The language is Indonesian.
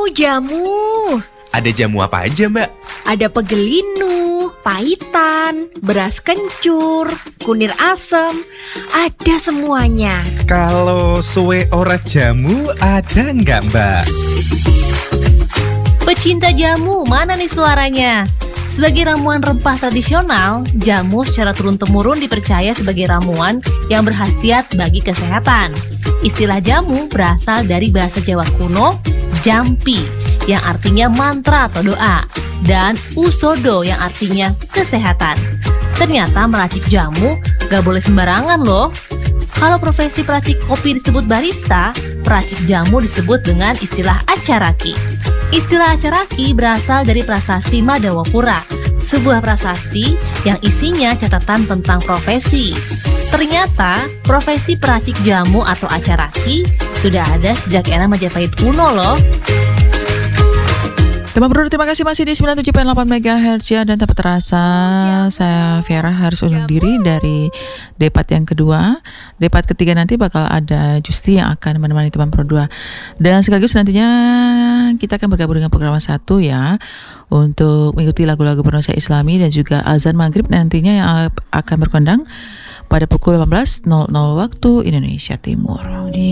Jamu. Ada jamu apa aja, Mbak? Ada pegelinu, paitan, beras kencur, kunir asem, ada semuanya. Kalau suwe ora jamu ada nggak, Mbak? Pecinta jamu, mana nih suaranya? Sebagai ramuan rempah tradisional, jamu secara turun-temurun dipercaya sebagai ramuan yang berkhasiat bagi kesehatan. Istilah jamu berasal dari bahasa Jawa kuno, jampi, yang artinya mantra atau doa, dan usodo yang artinya kesehatan. Ternyata meracik jamu gak boleh sembarangan loh. Kalau profesi peracik kopi disebut barista, peracik jamu disebut dengan istilah acaraki. Istilah acaraki berasal dari prasasti Madawapura, sebuah prasasti yang isinya catatan tentang profesi. Ternyata, profesi peracik jamu atau acaraki sudah ada sejak era Majapahit kuno loh. Teman Bro, terima kasih masih di 97.8 MHz ya. Dan tak terasa saya Vera harus undur diri dari debat yang kedua. Debat ketiga nanti bakal ada Justi yang akan menemani teman Pro 2. Dan sekaligus nantinya kita akan bergabung dengan program 1 ya, untuk mengikuti lagu-lagu Indonesia Islami dan juga azan maghrib nantinya yang akan berkondang pada pukul 18.00 waktu Indonesia Timur.